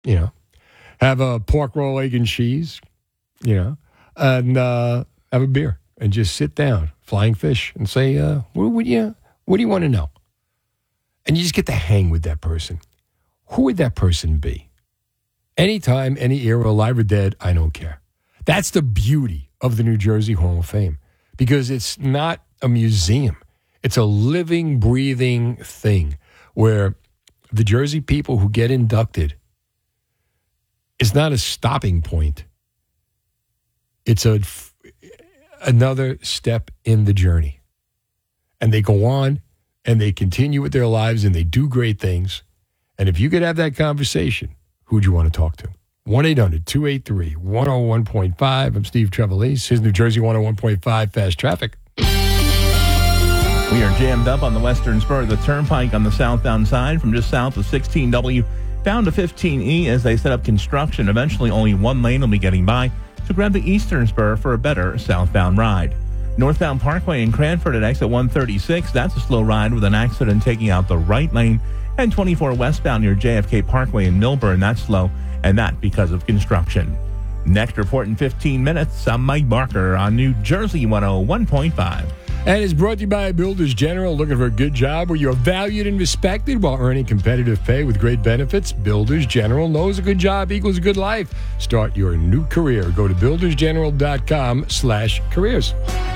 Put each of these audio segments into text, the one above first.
you know, have a pork roll, egg, and cheese, you know, and have a beer and just sit down, flying fish, and say, what do you want to know? And you just get to hang with that person. Who would that person be? Anytime, any era, alive or dead, I don't care. That's the beauty of the New Jersey Hall of Fame, because it's not a museum. It's a living, breathing thing where the Jersey people who get inducted, it's not a stopping point. It's another step in the journey. And they go on and they continue with their lives and they do great things. And if you could have that conversation, who'd you want to talk to? 1-800-283-101.5. I'm Steve Trevelise. Here's New Jersey 101.5 Fast Traffic. We are jammed up on the western spur of the turnpike on the southbound side from just south of 16W down to 15E as they set up construction. Eventually, only one lane will be getting by, so grab the eastern spur for a better southbound ride. Northbound Parkway in Cranford at exit 136. That's a slow ride with an accident taking out the right lane. And 24 westbound near JFK Parkway in Millburn. That's slow, and that because of construction. Next report in 15 minutes. I'm Mike Barker on New Jersey 101.5. And it's brought to you by Builders General. Looking for a good job where you're valued and respected while earning competitive pay with great benefits? Builders General knows a good job equals a good life. Start your new career. Go to buildersgeneral.com/careers.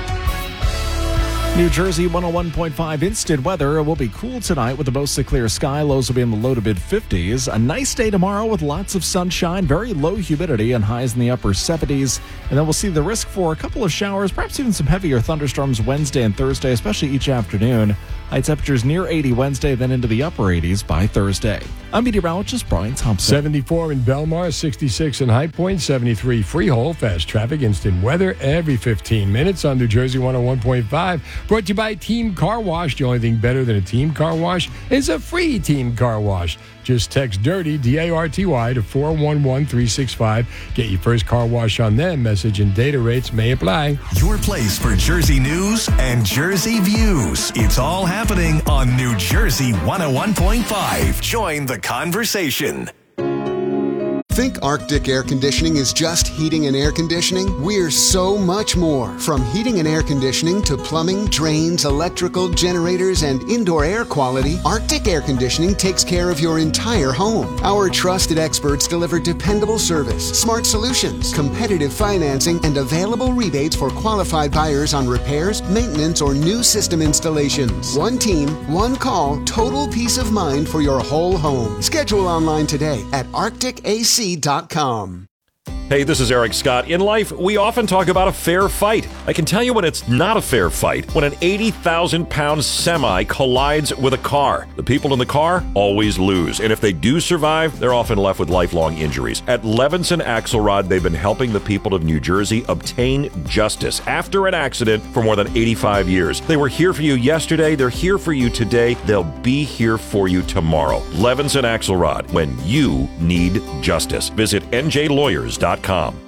New Jersey 101.5 instant weather. It will be cool tonight with a mostly clear sky. Lows will be in the low to mid 50s. A nice day tomorrow with lots of sunshine, very low humidity, and highs in the upper 70s. And then we'll see the risk for a couple of showers, perhaps even some heavier thunderstorms Wednesday and Thursday, especially each afternoon. High temperatures near 80 Wednesday, then into the upper 80s by Thursday. I'm meteorologist Brian Thompson. 74 in Belmar, 66 in High Point, 73 Freehold. Fast traffic, instant weather every 15 minutes on New Jersey 101.5. Brought to you by Team Car Wash. The only thing better than a team car wash is a free team car wash. Just text DIRTY, D-A-R-T-Y, to 411-365. Get your first car wash on them. Message and data rates may apply. Your place for Jersey news and Jersey views. It's all happening on New Jersey 101.5. Join the conversation. Think Arctic Air Conditioning is just heating and air conditioning? We're so much more. From heating and air conditioning to plumbing, drains, electrical, generators, and indoor air quality, Arctic Air Conditioning takes care of your entire home. Our trusted experts deliver dependable service, smart solutions, competitive financing, and available rebates for qualified buyers on repairs, maintenance, or new system installations. One team, one call, total peace of mind for your whole home. Schedule online today at arcticac.com. Hey, this is Eric Scott. In life, we often talk about a fair fight. I can tell you when it's not a fair fight, when an 80,000-pound semi collides with a car. The people in the car always lose, and if they do survive, they're often left with lifelong injuries. At Levinson Axelrod, they've been helping the people of New Jersey obtain justice after an accident for more than 85 years. They were here for you yesterday, they're here for you today, they'll be here for you tomorrow. Levinson Axelrod, when you need justice. Visit njlawyers.com.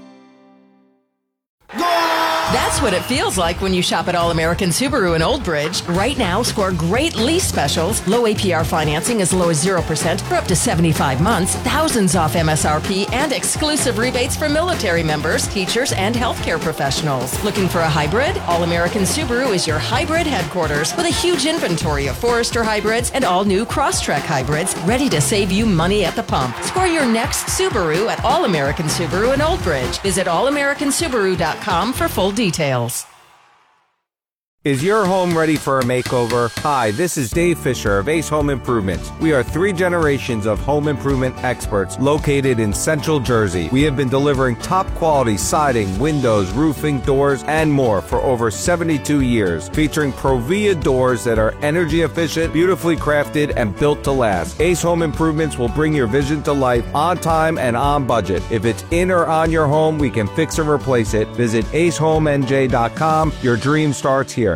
That's what it feels like when you shop at All American Subaru in Old Bridge. Right now, score great lease specials, low APR financing as low as 0% for up to 75 months, thousands off MSRP, and exclusive rebates for military members, teachers, and healthcare professionals. Looking for a hybrid? All American Subaru is your hybrid headquarters with a huge inventory of Forester hybrids and all new Crosstrek hybrids ready to save you money at the pump. Score your next Subaru at All American Subaru in Old Bridge. Visit allamericansubaru.com for full details. Is your home ready for a makeover? Hi, this is Dave Fisher of Ace Home Improvements. We are 3 generations of home improvement experts located in Central Jersey. We have been delivering top quality siding, windows, roofing, doors, and more for over 72 years, featuring Provia doors that are energy efficient, beautifully crafted, and built to last. Ace Home Improvements will bring your vision to life on time and on budget. If it's in or on your home, we can fix or replace it. Visit acehomenj.com. Your dream starts here.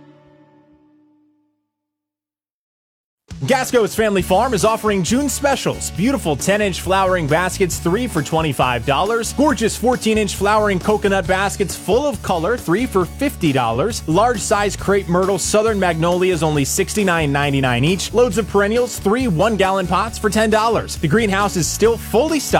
Gasco's Family Farm is offering June specials. Beautiful 10-inch flowering baskets, 3 for $25. Gorgeous 14-inch flowering coconut baskets full of color, 3 for $50. Large size crepe myrtle southern magnolias, only $69.99 each. Loads of perennials, 3 1-gallon pots for $10. The greenhouse is still fully stocked.